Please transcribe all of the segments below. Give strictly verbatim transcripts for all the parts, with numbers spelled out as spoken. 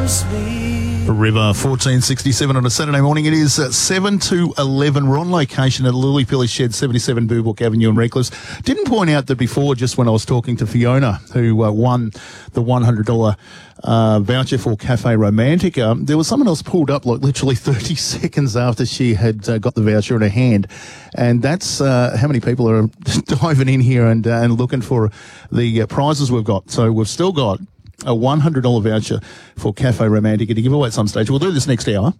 River fourteen sixty-seven on a Saturday morning. It is uh, seven to eleven. We're on location at Lily Pilly Shed, seventy-seven Boobook Avenue in Redcliffe. Didn't point out that before, just when I was talking to Fiona, who uh, won the one hundred dollars uh, voucher for Cafe Romantica, there was someone else pulled up like literally thirty seconds after she had uh, got the voucher in her hand. And that's uh, how many people are diving in here and, uh, and looking for the uh, prizes we've got. So we've still got a one hundred dollars voucher for Cafe Romantica to give away at some stage. We'll do this next hour.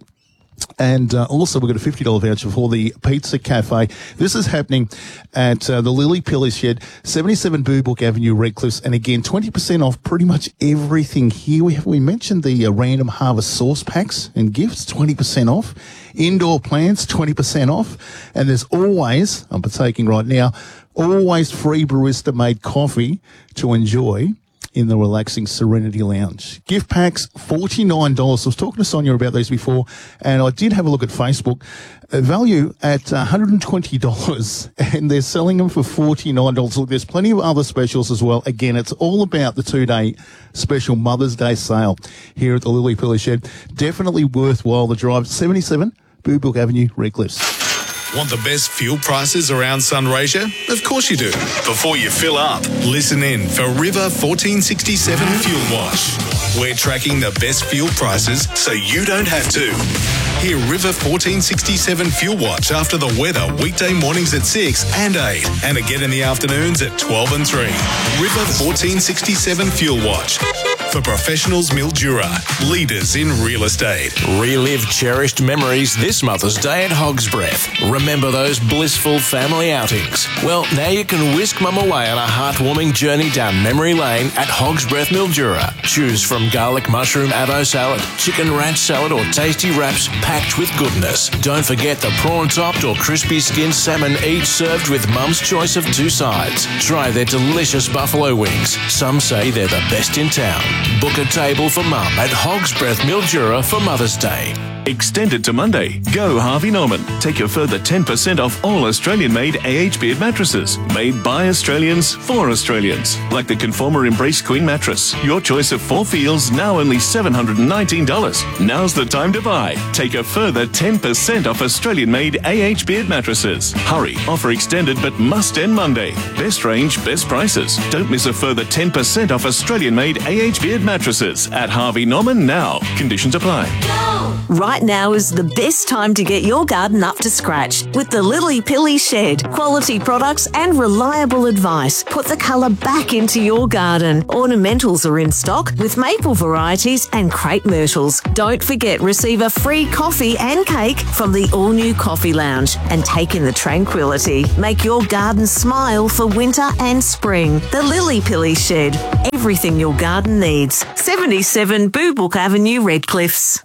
And uh, also we've got a fifty dollars voucher for the Pizza Cafe. This is happening at uh, the Lily Pilly Shed, seventy-seven Boobook Avenue, Redcliffe. And again, twenty percent off pretty much everything here. We have, we mentioned the uh, random harvest sauce packs and gifts, twenty percent off. Indoor plants, twenty percent off. And there's always, I'm partaking right now, always free barista-made coffee to enjoy in the relaxing Serenity Lounge. Gift packs, forty-nine dollars. I was talking to Sonia about these before, and I did have a look at Facebook. Uh, value at one hundred twenty dollars, and they're selling them for forty-nine dollars. Look, there's plenty of other specials as well. Again, it's all about the two-day special Mother's Day sale here at the Lily Pilly Shed. Definitely worthwhile the drive. seventy-seven Boobook Avenue, Redcliffe. Want the best fuel prices around Sunraysia? Of course you do. Before you fill up, listen in for River fourteen sixty-seven Fuel Watch. We're tracking the best fuel prices so you don't have to. Hear River fourteen sixty-seven Fuel Watch after the weather weekday mornings at six and eight and again in the afternoons at twelve and three. River fourteen sixty-seven Fuel Watch. For professionals, Mildura, leaders in real estate. Relive cherished memories this Mother's Day at Hog's Breath. Remember those blissful family outings? Well, now you can whisk Mum away on a heartwarming journey down memory lane at Hog's Breath, Mildura. Choose from garlic mushroom avo salad, chicken ranch salad or tasty wraps packed with goodness. Don't forget the prawn-topped or crispy skinned salmon, each served with Mum's choice of two sides. Try their delicious buffalo wings. Some say they're the best in town. Book a table for Mum at Hog's Breath, Mildura for Mother's Day. Extended to Monday. Go Harvey Norman. Take a further ten percent off all Australian-made A H Beard mattresses. Made by Australians for Australians. Like the Conformer Embrace Queen mattress. Your choice of four feels, now only seven hundred nineteen dollars. Now's the time to buy. Take a further ten percent off Australian-made A H Beard mattresses. Hurry. Offer extended but must end Monday. Best range, best prices. Don't miss a further ten percent off Australian-made A H Beard mattresses at Harvey Norman now. Conditions apply. Right now is the best time to get your garden up to scratch with the Lily Pilly Shed. Quality products and reliable advice. Put the colour back into your garden. Ornamentals are in stock with maple varieties and crepe myrtles. Don't forget, receive a free coffee and cake from the all-new Coffee Lounge and take in the tranquility. Make your garden smile for winter and spring. The Lily Pilly Shed. Everything your garden needs. seventy-seven Boobook Avenue, Redcliffs.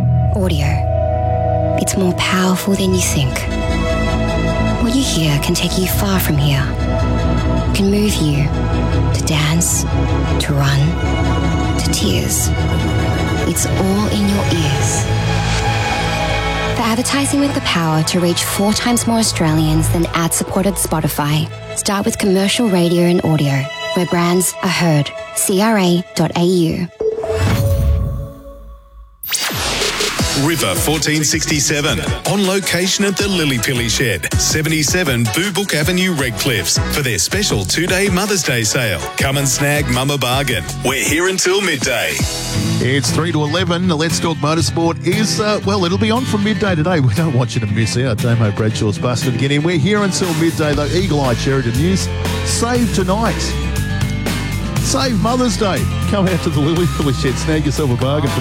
Audio. It's more powerful than you think. What you hear can take you far from here. It can move you to dance, to run, to tears. It's all in your ears. For advertising with the power to reach four times more Australians than ad-supported Spotify, start with commercial radio and audio, where brands are heard. C R A dot A U. River fourteen sixty-seven, on location at the Lily Pilly Shed, seventy-seven Boobook Avenue, Redcliffs, for their special two-day Mother's Day sale. Come and snag Mum a bargain. We're here until midday. It's three to eleven. The Let's Talk Motorsport is, uh, well, it'll be on from midday today. We don't want you to miss out. Damo Bradshaw's busted again in. We're here until midday, though. Eagle Eye Sheridan News. Save tonight. Save Mother's Day. Come out to the Lily Pilly Shed. Snag yourself a bargain.